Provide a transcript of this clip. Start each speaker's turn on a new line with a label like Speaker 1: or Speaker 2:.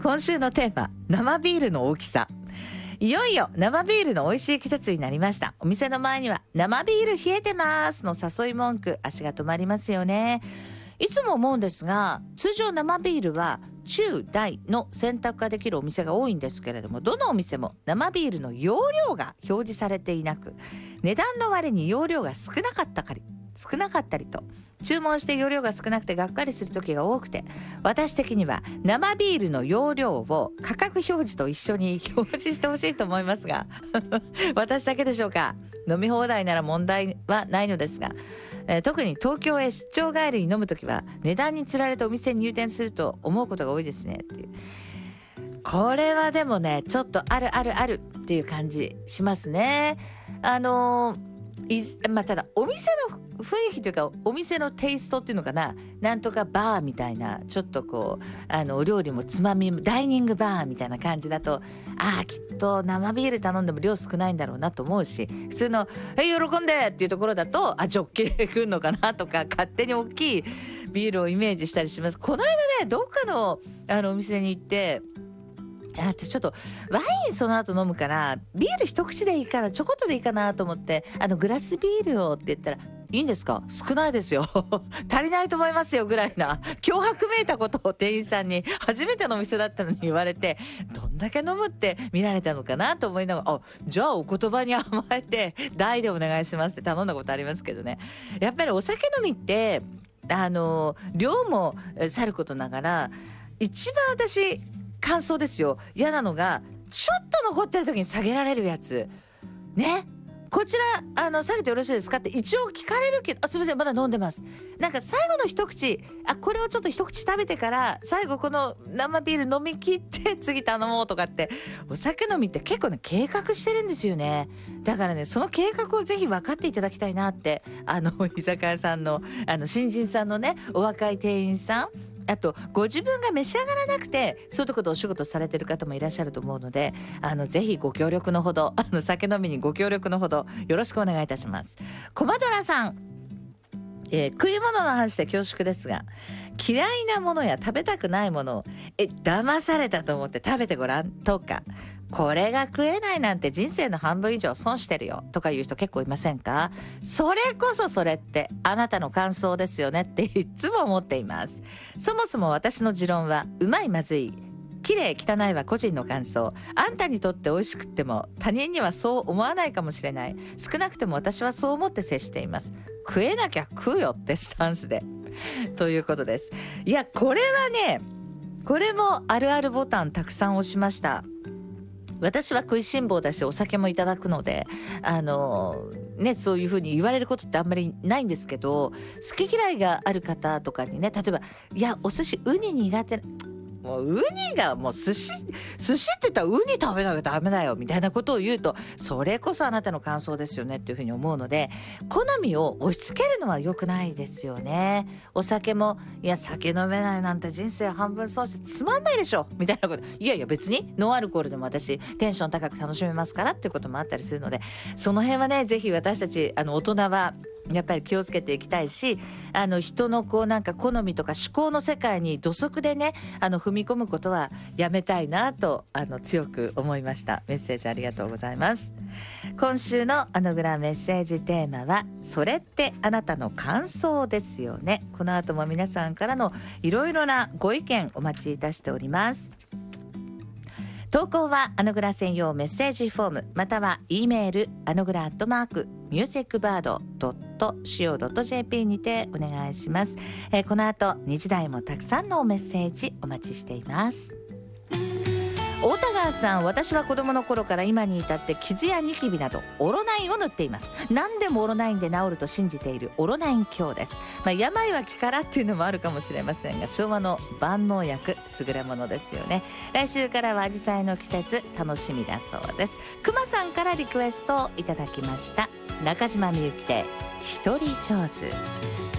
Speaker 1: 今週のテーマ、生ビールの大きさ。いよいよ生ビールの美味しい季節になりました。お店の前には生ビール冷えてますの誘い文句、足が止まりますよね。いつも思うんですが、通常生ビールは中大の選択ができるお店が多いんですけれども、どのお店も生ビールの容量が表示されていなく、値段の割に容量が少なかったりと、注文して容量が少なくてがっかりする時が多くて、私的には生ビールの容量を価格表示と一緒に表示してほしいと思いますが私だけでしょうか。飲み放題なら問題はないのですが、特に東京へ出張帰りに飲むときは値段につられてお店に入店すると思うことが多いですねっていう。これはでもね、ちょっとあるっていう感じしますね。ただお店の雰囲気というか、お店のテイストっていうのかな、なんとかバーみたいな、ちょっとこうお料理もつまみダイニングバーみたいな感じだと、きっと生ビール頼んでも量少ないんだろうなと思うし、普通の喜んでっていうところだとジョッキで来るのかなとか、勝手に大きいビールをイメージしたりします。この間ね、どっかのお店に行って、私ちょっとワインその後飲むからビール一口でいいからちょこっとでいいかなと思って、グラスビールをって言ったら、いいんですか、少ないですよ足りないと思いますよぐらいな脅迫めいたことを店員さんに、初めてのお店だったのに言われて、どんだけ飲むって見られたのかなと思いながら、じゃあお言葉に甘えて大でお願いしますって頼んだことありますけどね。やっぱりお酒飲みって量もさることながら、一番私感想ですよ、嫌なのが、ちょっと残ってる時に下げられるやつね。こちら下げてよろしいですかって一応聞かれるけど、すいませんまだ飲んでます、なんか最後の一口、これをちょっと一口食べてから最後この生ビール飲み切って次頼もうとかって、お酒飲みって結構ね計画してるんですよね。だからね、その計画をぜひ分かっていただきたいなって、居酒屋さんの新人さんのね、お若い店員さん、あとご自分が召し上がらなくてそういうところでお仕事されてる方もいらっしゃると思うので、ぜひご協力のほど酒飲みにご協力のほどよろしくお願いいたします。コマドラさん、食い物の話で恐縮ですが、嫌いなものや食べたくないものを騙されたと思って食べてごらんとか、これが食えないなんて人生の半分以上損してるよとかいう人結構いませんか？それこそそれってあなたの感想ですよねっていつも思っています。そもそも私の持論は、うまいまずい綺麗汚いは個人の感想。あんたにとって美味しくっても他人にはそう思わないかもしれない。少なくても私はそう思って接しています。食えなきゃ食うよってスタンスでということです。いや、これはね、これもあるあるボタンたくさん押しました。私は食いしん坊だし、お酒もいただくのでそういうふうに言われることってあんまりないんですけど、好き嫌いがある方とかにね、例えばお寿司ウニ苦手、もうウニがもう寿司って言ったらウニ食べなきゃダメだよみたいなことを言うと、それこそあなたの感想ですよねっていうふうに思うので、好みを押し付けるのは良くないですよね。お酒も酒飲めないなんて人生半分損してつまんないでしょみたいなこと、別にノンアルコールでも私テンション高く楽しめますからっていうこともあったりするので、その辺はね、ぜひ私たち大人はやっぱり気をつけていきたいし、人の好みとか思考の世界に土足でね踏み込むことはやめたいなと強く思いました。メッセージありがとうございます。今週のグラメッセージテーマは、それってあなたの感想ですよね。この後も皆さんからのいろいろなご意見お待ちいたしております。投稿はグラ専用メッセージフォーム、または E メールmusicbird.co.jp にてお願いします。この後2時台もたくさんのメッセージお待ちしています。大田川さん、私は子供の頃から今に至って傷やニキビなどオロナインを塗っています。何でもオロナインで治ると信じているオロナイン強です。病は気からっていうのもあるかもしれませんが、昭和の万能薬、優れものですよね。来週からはアジサイの季節、楽しみだそうです。くまさんからリクエストをいただきました。中島みゆきで一人上手。